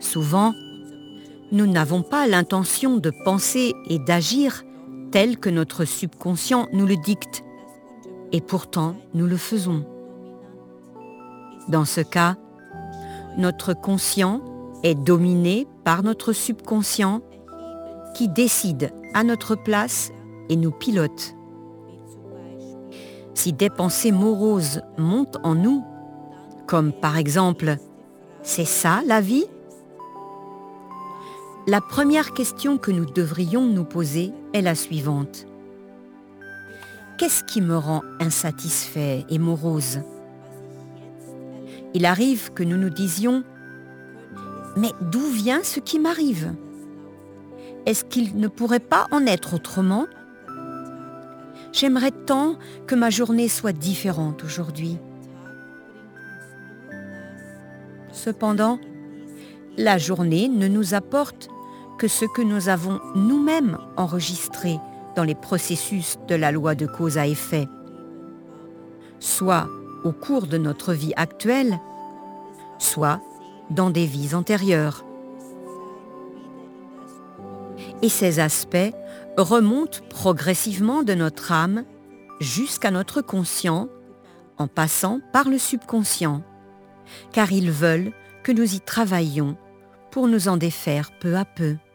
Souvent, nous n'avons pas l'intention de penser et d'agir tel que notre subconscient nous le dicte, et pourtant nous le faisons. Dans ce cas, notre conscient est dominé par notre subconscient qui décide à notre place et nous pilote. Si des pensées moroses montent en nous, comme par exemple « c'est ça la vie ?», la première question que nous devrions nous poser est la suivante. Qu'est-ce qui me rend insatisfait et morose ? Il arrive que nous nous disions « mais d'où vient ce qui m'arrive ? Est-ce qu'il ne pourrait pas en être autrement ? J'aimerais tant que ma journée soit différente aujourd'hui. » Cependant, la journée ne nous apporte que ce que nous avons nous-mêmes enregistré dans les processus de la loi de cause à effet, soit au cours de notre vie actuelle, soit dans des vies antérieures. Et ces aspects remontent progressivement de notre âme jusqu'à notre conscient, en passant par le subconscient, car ils veulent que nous y travaillions pour nous en défaire peu à peu.